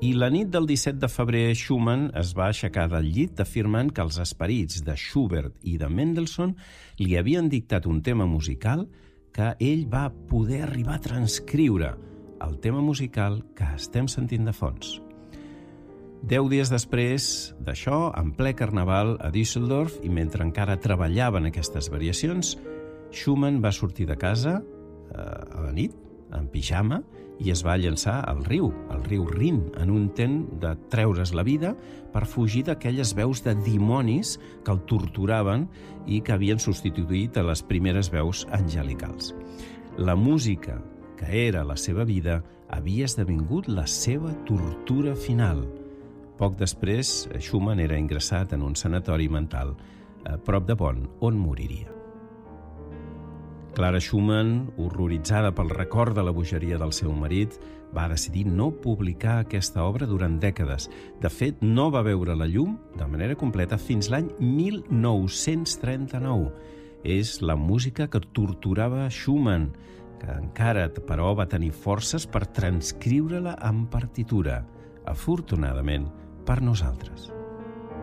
I la nit del 17 de febrer, Schumann es va aixecar del llit afirmant que els esperits de Schubert i de Mendelssohn li havien dictat un tema musical que ell va poder arribar a transcriure, el tema musical que estem sentint de fons. 10 dies després d'això, en ple carnaval a Düsseldorf, i mentre encara treballaven aquestes variacions, Schumann va sortir de casa a la nit, en pijama, i es va llançar al riu Rin, en un intent de treure's la vida per fugir d'aquelles veus de dimonis que el torturaven i que havien substituït a les primeres veus angelicals. La música, que era la seva vida, havia esdevingut la seva tortura final. Poc després, Schumann era ingressat en un sanatori mental a prop de Bonn, on moriria. Clara Schumann, horroritzada pel record de la bogeria del seu marit, va decidir no publicar aquesta obra durant dècades. De fet, no va veure la llum de manera completa fins l'any 1939. És la música que torturava Schumann, que encara, però, va tenir forces per transcriure-la en partitura, afortunadament per nosaltres.